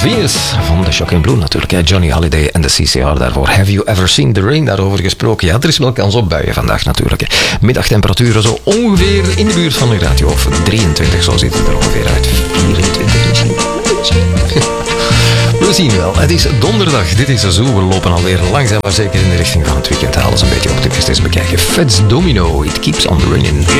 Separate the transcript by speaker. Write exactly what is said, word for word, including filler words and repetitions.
Speaker 1: Venus van de Shocking Blue natuurlijk. Hè. Johnny Holiday en de C C R daarvoor. Have you ever seen the rain? Daarover gesproken. Ja, er is wel kans op buien vandaag natuurlijk. Hè. Middagtemperaturen zo ongeveer in de buurt van de graadje of drieëntwintig. Zo ziet het er ongeveer uit. vierentwintig misschien. We zien wel. Het is donderdag. Dit is Zoo. We lopen alweer langzaam maar zeker in de richting van het weekend. Alles een beetje optimistisch bekijken. Fats Domino. It keeps on raining.